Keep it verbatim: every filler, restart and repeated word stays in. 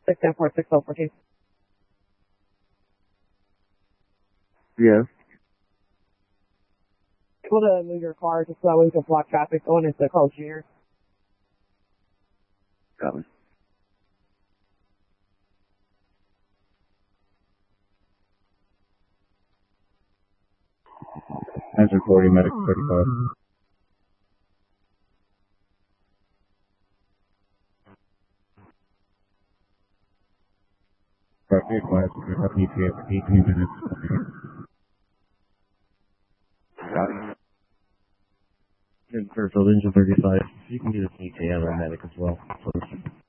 six ten four six oh fourteen. Yes. Able to move your car just so that we can block traffic going into Carl's Junior Got me. Answer forty, medic thirty-five. Right, be advised, we have an E T A for eighteen minutes. Got it. And Fairfield Engine thirty-five, you can do this E T A on our medic as well, please.